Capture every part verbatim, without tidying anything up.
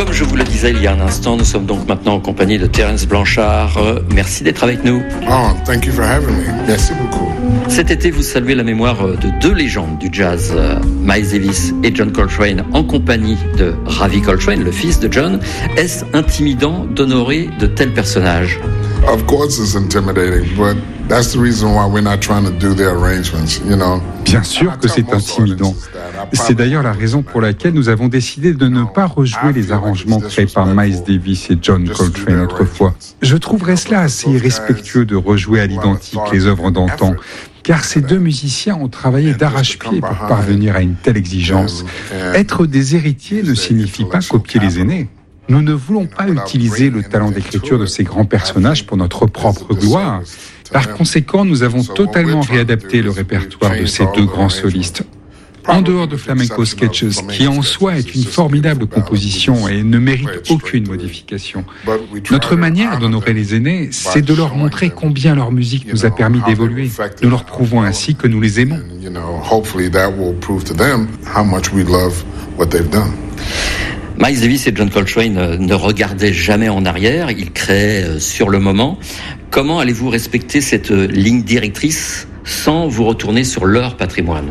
Comme je vous le disais il y a un instant, nous sommes donc maintenant en compagnie de Terence Blanchard. Euh, merci d'être avec nous. Oh, thank you for having me. Merci beaucoup. Cet été, vous saluez la mémoire de deux légendes du jazz, euh, Miles Davis et John Coltrane, en compagnie de Ravi Coltrane, le fils de John. Est-ce intimidant d'honorer de tels personnages? Of course it's intimidating, but that's the reason why we're not trying to do the arrangements, you know. Bien sûr que c'est intimidant. C'est d'ailleurs la raison pour laquelle nous avons décidé de ne pas rejouer les arrangements créés par Miles Davis et John Coltrane autrefois. Je trouverais cela assez irrespectueux de rejouer à l'identique les œuvres d'antan, car ces deux musiciens ont travaillé d'arrache-pied pour parvenir à une telle exigence. Être des héritiers ne signifie pas copier les aînés. Nous ne voulons pas utiliser le talent d'écriture de ces grands personnages pour notre propre gloire. Par conséquent, nous avons totalement réadapté le répertoire de ces deux grands solistes. En dehors de Flamenco Sketches, qui en soi est une formidable composition et ne mérite aucune modification. Notre manière d'honorer les aînés, c'est de leur montrer combien leur musique nous a permis d'évoluer. Nous leur prouvons ainsi que nous les aimons. Miles Davis et John Coltrane ne regardaient jamais en arrière, ils créaient sur le moment. Comment allez-vous respecter cette ligne directrice sans vous retourner sur leur patrimoine?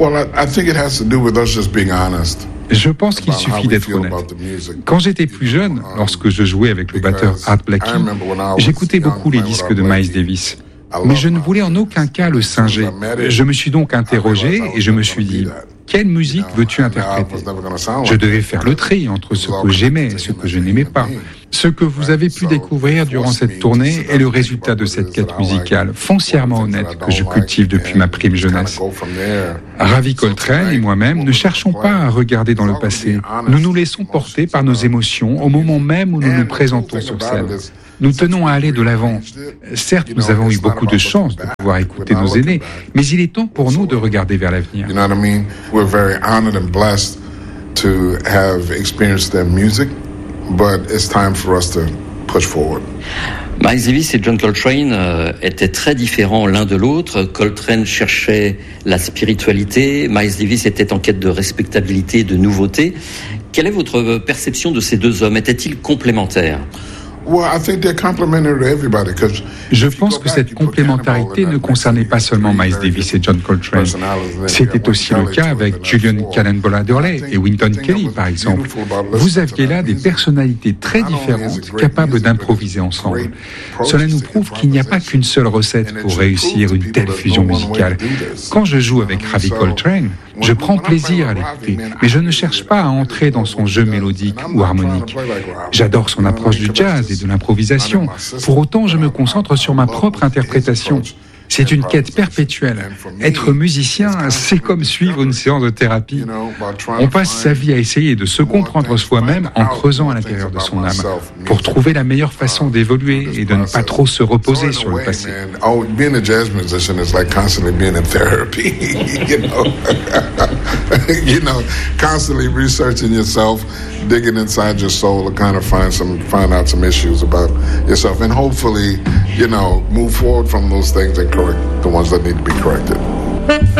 Je pense qu'il suffit d'être honnête. Quand j'étais plus jeune, lorsque je jouais avec le batteur Art Blakey, j'écoutais beaucoup les disques de Miles Davis. Mais je ne voulais en aucun cas le singer. Je me suis donc interrogé et je me suis dit, quelle musique veux-tu interpréter? Je devais faire le tri entre ce que j'aimais et ce que je n'aimais pas. Ce que vous avez pu découvrir durant cette tournée est le résultat de cette quête musicale foncièrement honnête que je cultive depuis ma prime jeunesse. Ravi Coltrane et moi-même ne cherchons pas à regarder dans le passé. Nous nous laissons porter par nos émotions au moment même où nous nous présentons sur scène. Nous tenons à aller de l'avant. Certes, nous avons eu beaucoup de chance de pouvoir écouter nos aînés, mais il est temps pour nous de regarder vers l'avenir. You know what I mean? We're very honored and blessed to have experienced their music, but it's time for us to push forward. Miles Davis et John Coltrane euh, étaient très différents l'un de l'autre. Coltrane cherchait la spiritualité, Miles Davis était en quête de respectabilité et de nouveauté. Quelle est votre perception de ces deux hommes? Étaient-ils complémentaires? Je pense que cette complémentarité ne concernait pas seulement Miles Davis et John Coltrane. C'était aussi le cas avec Julian Cannonball Adderley et Wynton Kelly, par exemple. Vous aviez là des personnalités très différentes, capables d'improviser ensemble. Cela nous prouve qu'il n'y a pas qu'une seule recette pour réussir une telle fusion musicale. Quand je joue avec Ravi Coltrane, je prends plaisir à l'écouter, mais je ne cherche pas à entrer dans son jeu mélodique ou harmonique. J'adore son approche du jazz et de l'improvisation. Pour autant, je me concentre sur ma propre interprétation. C'est une quête perpétuelle. Être musicien, c'est comme suivre une séance de thérapie. On passe sa vie à essayer de se comprendre soi-même en creusant à l'intérieur de son âme, pour trouver la meilleure façon d'évoluer et de ne pas trop se reposer sur le passé. Oh, being a jazz musician is like constantly being in therapy, you know. You know, constantly researching yourself, digging inside your soul to kind of find some, find out some issues about yourself, and hopefully, you know, move forward from those things and correct the ones that need to be corrected.